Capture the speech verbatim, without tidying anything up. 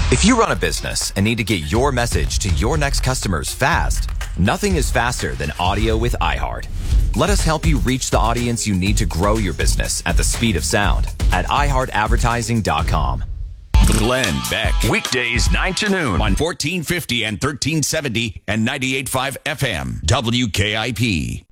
If you run a business and need to get your message to your next customers fast, nothing is faster than audio with iHeart. Let us help you reach the audience you need to grow your business at the speed of sound at i heart advertising dot com. Glenn Beck. Weekdays nine to noon on fourteen fifty and thirteen seventy and ninety-eight point five F M. W K I P.